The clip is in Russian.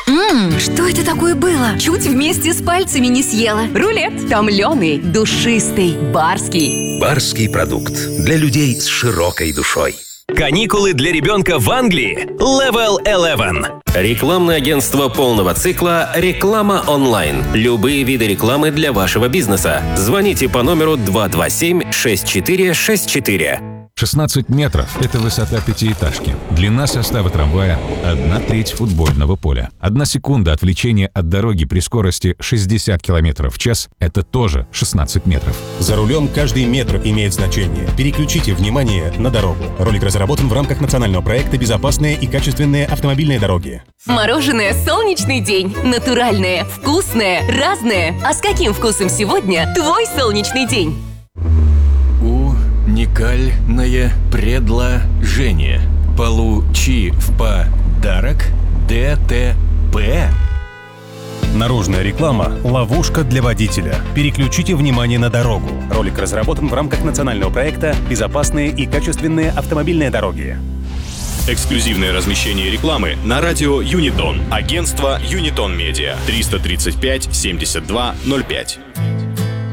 Что это такое было? Чуть вместе с пальцами не съела. Рулет томленый, душистый, барский. Барский продукт для людей с широкой душой. Каникулы для ребенка в Англии. Level 11. Рекламное агентство полного цикла «Реклама онлайн». Любые виды рекламы для вашего бизнеса. Звоните по номеру 227-6464. 16 метров – это высота пятиэтажки. Длина состава трамвая – 1/3 футбольного поля. 1 секунда отвлечения от дороги при скорости 60 км в час – это тоже 16 метров. За рулем каждый метр имеет значение. Переключите внимание на дорогу. Ролик разработан в рамках национального проекта «Безопасные и качественные автомобильные дороги». Мороженое «Солнечный день». Натуральное, вкусное, разное. А с каким вкусом сегодня твой солнечный день? Уникальное предложение. Получи в подарок ДТП. Наружная реклама – ловушка для водителя. Переключите внимание на дорогу. Ролик разработан в рамках национального проекта «Безопасные и качественные автомобильные дороги». Эксклюзивное размещение рекламы на радио Юнитон. Агентство Юнитон Медиа. 335 72 05.